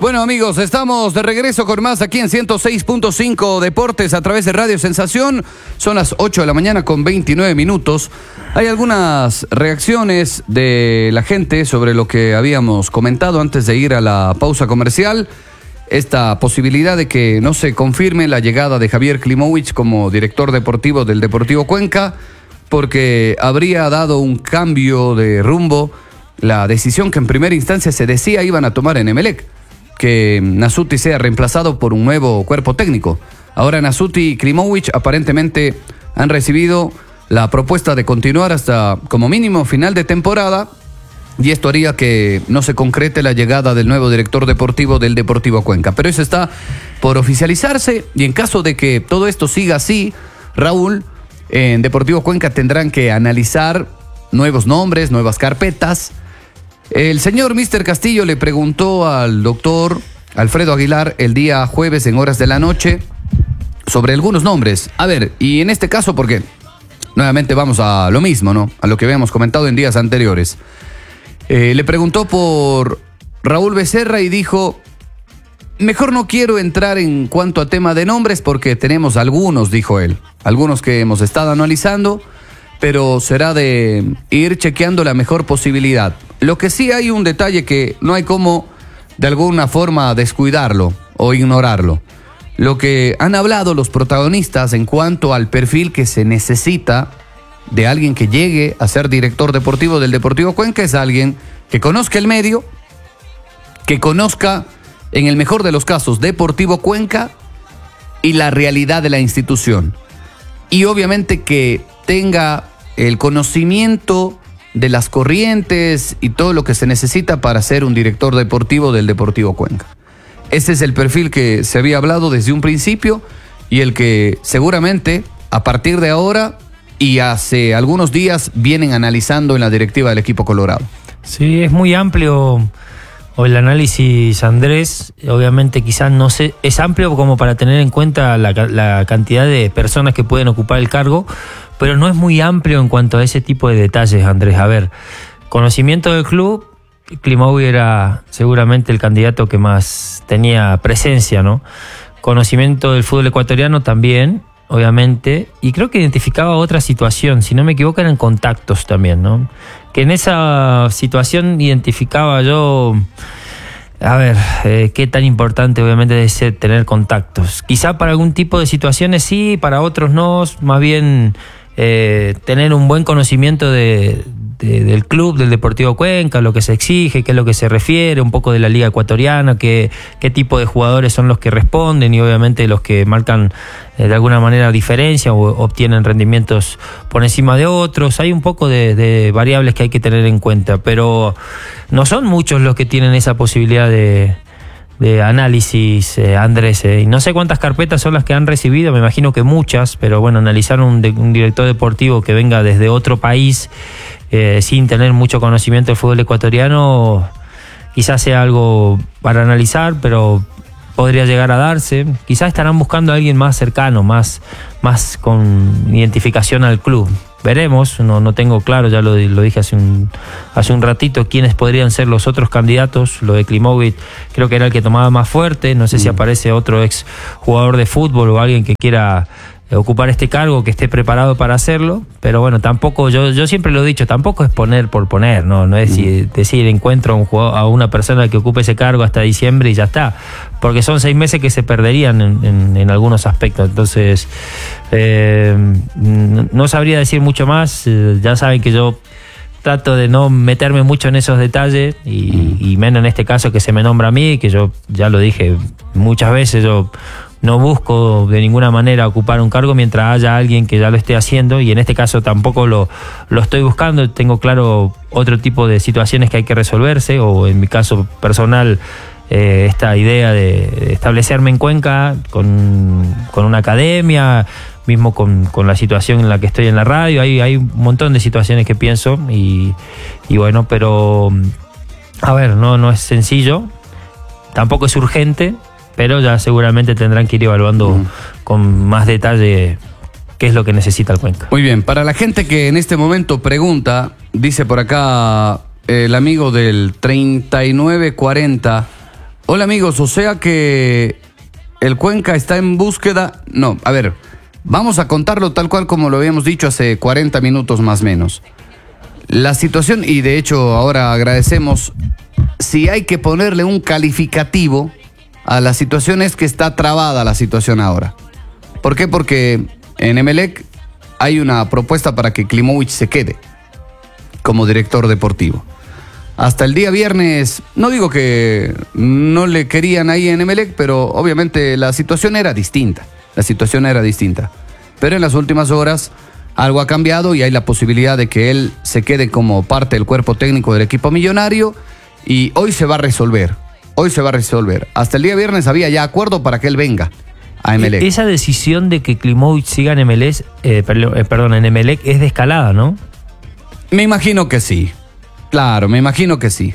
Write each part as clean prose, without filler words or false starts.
Bueno, amigos, estamos de regreso con más aquí en 106.5 Deportes a través de Radio Sensación. Son las 8 de la mañana con 29 minutos. Hay algunas reacciones de la gente sobre lo que habíamos comentado antes de ir a la pausa comercial. Esta posibilidad de que no se confirme la llegada de Javier Klimowicz como director deportivo del Deportivo Cuenca, porque habría dado un cambio de rumbo la decisión que en primera instancia se decía iban a tomar en Emelec, que Nasuti sea reemplazado por un nuevo cuerpo técnico. Ahora Nasuti y Klimowicz aparentemente han recibido la propuesta de continuar hasta como mínimo final de temporada, y esto haría que no se concrete la llegada del nuevo director deportivo del Deportivo Cuenca. Pero eso está por oficializarse, y en caso de que todo esto siga así, Raúl, en Deportivo Cuenca tendrán que analizar nuevos nombres, nuevas carpetas. El señor Mr. Castillo le preguntó al doctor Alfredo Aguilar el día jueves en horas de la noche sobre algunos nombres. A ver, y en este caso, porque nuevamente vamos a lo mismo, ¿no? A lo que habíamos comentado en días anteriores. Le preguntó por Raúl Becerra y dijo: mejor no quiero entrar en cuanto a tema de nombres porque tenemos algunos, dijo él, algunos que hemos estado analizando, pero será de ir chequeando la mejor posibilidad. Lo que sí hay un detalle que no hay como de alguna forma descuidarlo o ignorarlo. Lo que han hablado los protagonistas en cuanto al perfil que se necesita de alguien que llegue a ser director deportivo del Deportivo Cuenca es alguien que conozca el medio, que conozca, en el mejor de los casos, Deportivo Cuenca y la realidad de la institución. Y obviamente que tenga el conocimiento de las corrientes y todo lo que se necesita para ser un director deportivo del Deportivo Cuenca. Ese es el perfil que se había hablado desde un principio y el que seguramente a partir de ahora y hace algunos días vienen analizando en la directiva del equipo colorado. Sí, es muy amplio el análisis, Andrés. Obviamente quizás no sé, es amplio como para tener en cuenta la cantidad de personas que pueden ocupar el cargo, pero no es muy amplio en cuanto a ese tipo de detalles, Andrés. A ver, conocimiento del club, Klimowicz era seguramente el candidato que más tenía presencia, ¿no? Conocimiento del fútbol ecuatoriano también, obviamente, y creo que identificaba otra situación, si no me equivoco eran contactos también, ¿no? Que en esa situación identificaba yo, a ver, qué tan importante obviamente es tener contactos. Quizá para algún tipo de situaciones sí, para otros no, más bien tener un buen conocimiento del club, del Deportivo Cuenca, lo que se exige, qué es lo que se refiere, un poco de la liga ecuatoriana, qué tipo de jugadores son los que responden y obviamente los que marcan de alguna manera diferencia o obtienen rendimientos por encima de otros. Hay un poco de variables que hay que tener en cuenta, pero no son muchos los que tienen esa posibilidad de análisis, Andrés, y no sé cuántas carpetas son las que han recibido, me imagino que muchas, pero bueno, analizar un director deportivo que venga desde otro país sin tener mucho conocimiento del fútbol ecuatoriano, quizás sea algo para analizar, pero podría llegar a darse. Quizás estarán buscando a alguien más cercano, más con identificación al club. Veremos, no tengo claro, ya lo dije hace un ratito, quiénes podrían ser los otros candidatos. Lo de Klimowicz creo que era el que tomaba más fuerte, no sé si aparece otro ex jugador de fútbol o alguien que quiera ocupar este cargo, que esté preparado para hacerlo, pero bueno, tampoco, yo siempre lo he dicho, tampoco es poner por poner, no es decir encuentro a una persona que ocupe ese cargo hasta diciembre y ya está, porque son 6 meses que se perderían en algunos aspectos. Entonces no sabría decir mucho más. Ya saben que yo trato de no meterme mucho en esos detalles y menos en este caso que se me nombra a mí, que yo ya lo dije muchas veces, yo no busco de ninguna manera ocupar un cargo mientras haya alguien que ya lo esté haciendo, y en este caso tampoco lo estoy buscando. Tengo claro otro tipo de situaciones que hay que resolverse, o en mi caso personal esta idea de establecerme en Cuenca con una academia, mismo con la situación en la que estoy en la radio. Hay un montón de situaciones que pienso y bueno, pero a ver, no es sencillo, tampoco es urgente, pero ya seguramente tendrán que ir evaluando con más detalle qué es lo que necesita el Cuenca. Muy bien, para la gente que en este momento pregunta, dice por acá el amigo del 3940, Hola amigos, o sea que el Cuenca está en búsqueda... No, a ver, vamos a contarlo tal cual como lo habíamos dicho hace 40 minutos más o menos. La situación, y de hecho ahora agradecemos, si hay que ponerle un calificativo a la situación es que está trabada la situación ahora. ¿Por qué? Porque en Emelec hay una propuesta para que Klimovic se quede como director deportivo. Hasta el día viernes, no digo que no le querían ahí en Emelec, pero obviamente la situación era distinta. Pero en las últimas horas algo ha cambiado y hay la posibilidad de que él se quede como parte del cuerpo técnico del equipo millonario y hoy se va a resolver. Hasta el día viernes había ya acuerdo para que él venga a Emelec. Esa decisión de que Klimovic siga en Emelec, en Emelec es de Escalada, ¿no? Me imagino que sí. Claro, me imagino que sí.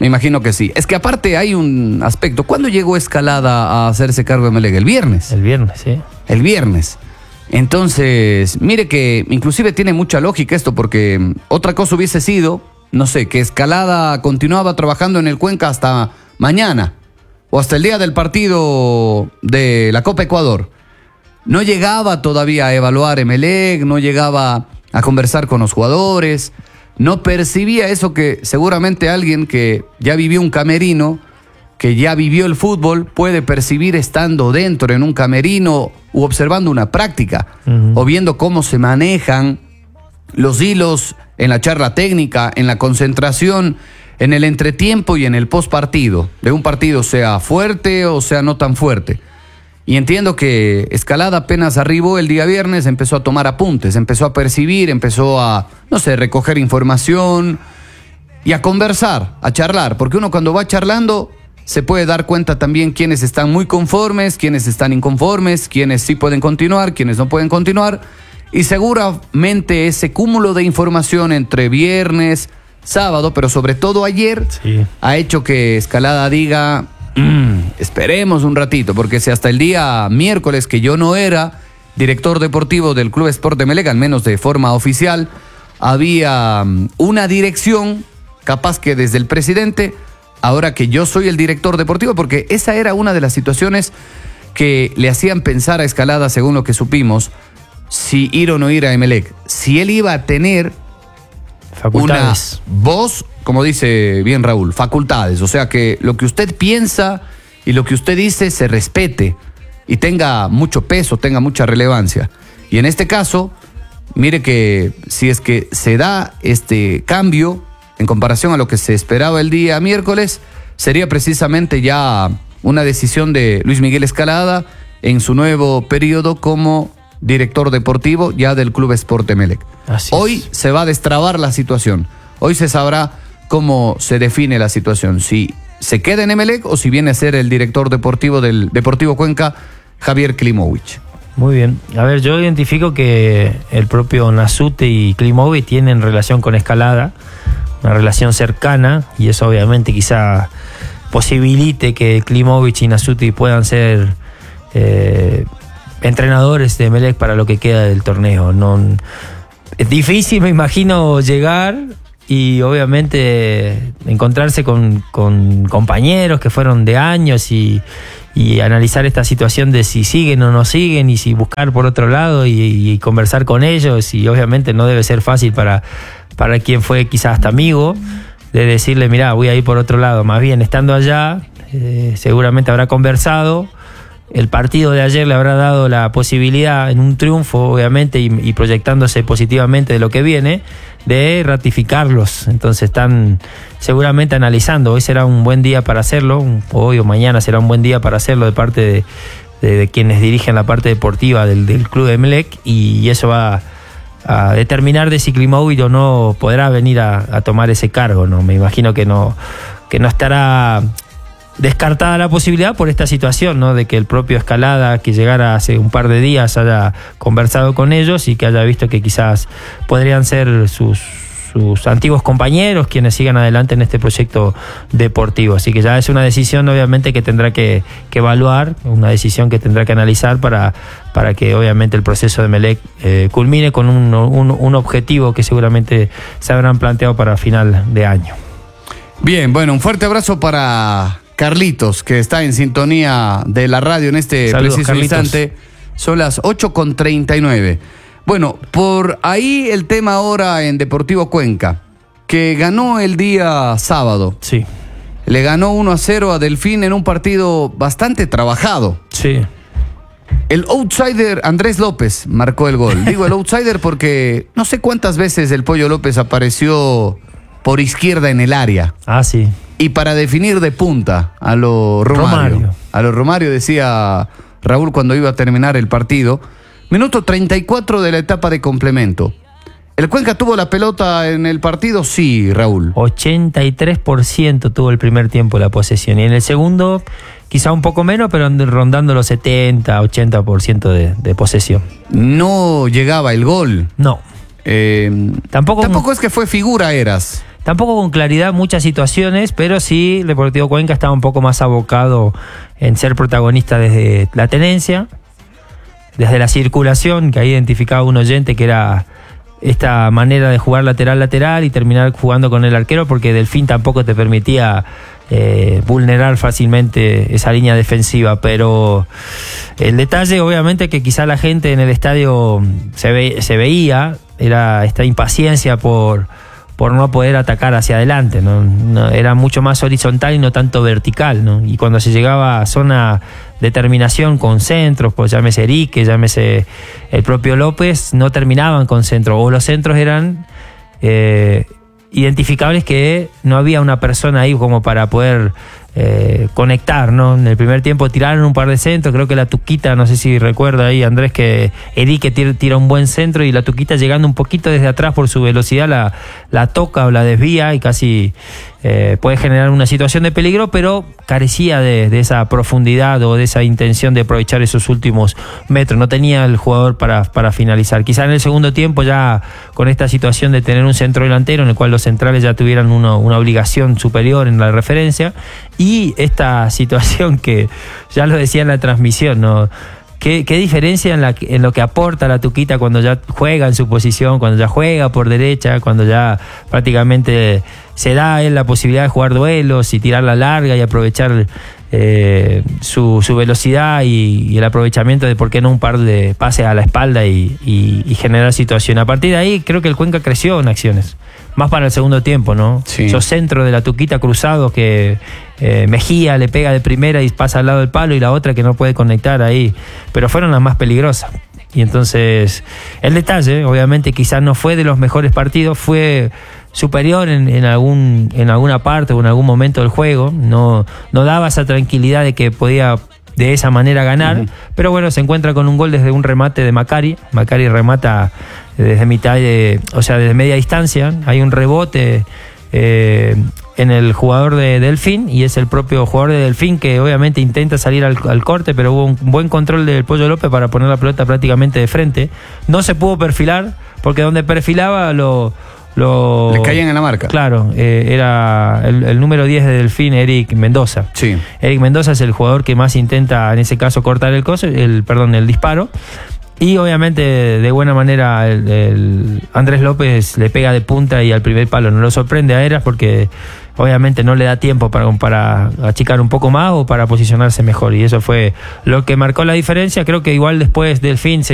Es que aparte hay un aspecto. ¿Cuándo llegó Escalada a hacerse cargo de Emelec? El viernes. Sí. El viernes. Entonces, mire que inclusive tiene mucha lógica esto, porque otra cosa hubiese sido, no sé, que Escalada continuaba trabajando en el Cuenca hasta mañana o hasta el día del partido de la Copa Ecuador. No llegaba todavía a evaluar Emelec, no llegaba a conversar con los jugadores, no percibía eso que seguramente alguien que ya vivió un camerino, que ya vivió el fútbol, puede percibir estando dentro en un camerino u observando una práctica, o viendo cómo se manejan los hilos en la charla técnica, en la concentración, en el entretiempo y en el postpartido, de un partido sea fuerte o sea no tan fuerte. Y entiendo que Escalada apenas arribó el día viernes, empezó a tomar apuntes, empezó a percibir, empezó a, no sé, recoger información y a conversar, a charlar, porque uno cuando va charlando se puede dar cuenta también quiénes están muy conformes, quiénes están inconformes, quiénes sí pueden continuar, quiénes no pueden continuar, y seguramente ese cúmulo de información entre viernes, sábado, pero sobre todo ayer, sí, ha hecho que Escalada diga... esperemos un ratito, porque si hasta el día miércoles que yo no era director deportivo del Club Sport de Emelec, al menos de forma oficial, había una dirección, capaz que desde el presidente, ahora que yo soy el director deportivo, porque esa era una de las situaciones que le hacían pensar a Escalada, según lo que supimos, si ir o no ir a Emelec, si él iba a tener facultades, una voz, como dice bien Raúl, facultades, o sea que lo que usted piensa y lo que usted dice se respete y tenga mucho peso, tenga mucha relevancia. Y en este caso, mire que si es que se da este cambio en comparación a lo que se esperaba el día miércoles, sería precisamente ya una decisión de Luis Miguel Escalada en su nuevo periodo como director deportivo ya del Club Sport Emelec. Hoy se va a destrabar la situación. Hoy se sabrá cómo se define la situación. Si se queda en Emelec o si viene a ser el director deportivo del Deportivo Cuenca, Javier Klimovic. Muy bien. A ver, yo identifico que el propio Nasute y Klimovic tienen relación con Escalada, una relación cercana, y eso obviamente quizá posibilite que Klimovic y Nasute puedan ser entrenadores de Emelec para lo que queda del torneo. No, es difícil, me imagino, llegar y obviamente encontrarse con compañeros que fueron de años y analizar esta situación de si siguen o no siguen y si buscar por otro lado y conversar con ellos, y obviamente no debe ser fácil para quien fue quizás hasta amigo, de decirle, mirá, voy a ir por otro lado. Más bien, estando allá, seguramente habrá conversado. El partido de ayer le habrá dado la posibilidad, en un triunfo obviamente y proyectándose positivamente de lo que viene, de ratificarlos. Entonces están seguramente analizando. Hoy será un buen día para hacerlo, hoy o mañana será un buen día para hacerlo de parte de quienes dirigen la parte deportiva del Club de Emelec, y eso va a determinar de si Klimovic o no podrá venir a tomar ese cargo, ¿no? Me imagino que no estará descartada la posibilidad por esta situación, ¿no? De que el propio Escalada, que llegara hace un par de días, haya conversado con ellos y que haya visto que quizás podrían ser sus antiguos compañeros quienes sigan adelante en este proyecto deportivo. Así que ya es una decisión obviamente que tendrá que evaluar, una decisión que tendrá que analizar para que obviamente el proceso de Emelec culmine con un objetivo que seguramente se habrán planteado para final de año. Bien, bueno, un fuerte abrazo para Carlitos, que está en sintonía de la radio en este Saludos, preciso Carlitos. instante. Son las 8:39. Bueno, por ahí el tema ahora en Deportivo Cuenca, que ganó el día sábado. Sí, Le ganó 1-0 a Delfín en un partido bastante trabajado. sí. El outsider Andrés López marcó el gol. Digo el outsider porque no sé cuántas veces el Pollo López apareció por izquierda en el área. Ah, sí. Y para definir de punta a lo Romario. A lo Romario, decía Raúl cuando iba a terminar el partido. Minuto 34 de la etapa de complemento. ¿El Cuenca tuvo la pelota en el partido? Sí, Raúl. 83% tuvo el primer tiempo la posesión. Y en el segundo, quizá un poco menos, pero rondando los 70, 80% de posesión. No llegaba el gol. No. Tampoco es que fue figura Eras. Tampoco con claridad muchas situaciones, pero sí Deportivo Cuenca estaba un poco más abocado en ser protagonista desde la tenencia, desde la circulación, que ahí identificaba un oyente que era esta manera de jugar lateral-lateral y terminar jugando con el arquero, porque Delfín tampoco te permitía vulnerar fácilmente esa línea defensiva. Pero el detalle, obviamente, que quizá la gente en el estadio se veía, era esta impaciencia por no poder atacar hacia adelante, ¿no? Era mucho más horizontal y no tanto vertical, ¿no? Y cuando se llegaba a zona de terminación con centros, pues llámese Erique, llámese el propio López, no terminaban con centro, o los centros eran identificables que no había una persona ahí como para poder conectar, ¿no? En el primer tiempo tiraron un par de centros, creo que la Tuquita, no sé si recuerda ahí Andrés, que Erique tira un buen centro y la Tuquita llegando un poquito desde atrás por su velocidad la toca o la desvía y casi puede generar una situación de peligro, pero carecía de esa profundidad o de esa intención de aprovechar esos últimos metros, no tenía el jugador para finalizar. Quizá en el segundo tiempo, ya con esta situación de tener un centro delantero en el cual los centrales ya tuvieran una obligación superior en la referencia, y esta situación que ya lo decía en la transmisión, ¿no? ¿Qué diferencia en lo que aporta la Tuquita cuando ya juega en su posición, cuando ya juega por derecha, cuando ya prácticamente se da a él la posibilidad de jugar duelos y tirar la larga y aprovechar su velocidad y el aprovechamiento de, por qué no, un par de pases a la espalda y generar situación. A partir de ahí creo que el Cuenca creció en acciones, más para el segundo tiempo, ¿no? Sí. Esos centros de la Tuquita cruzados que Mejía le pega de primera y pasa al lado del palo, y la otra que no puede conectar ahí, pero fueron las más peligrosas. Y entonces el detalle, obviamente, quizás no fue de los mejores partidos, fue superior en alguna parte o en algún momento del juego, no daba esa tranquilidad de que podía de esa manera ganar, pero bueno, se encuentra con un gol desde un remate de Macari remata desde desde media distancia, hay un rebote en el jugador de Delfín, y es el propio jugador de Delfín que obviamente intenta salir al corte, pero hubo un buen control del Pollo López para poner la pelota prácticamente de frente. No se pudo perfilar, porque donde perfilaba le caían en la marca. Claro, era el número 10 de Delfín, Eric Mendoza. Sí. Eric Mendoza es el jugador que más intenta, en ese caso, cortar el disparo. Y obviamente de buena manera el Andrés López le pega de punta y al primer palo. No lo sorprende a Eras, porque obviamente no le da tiempo para achicar un poco más o para posicionarse mejor, y eso fue lo que marcó la diferencia. Creo que igual después Delfín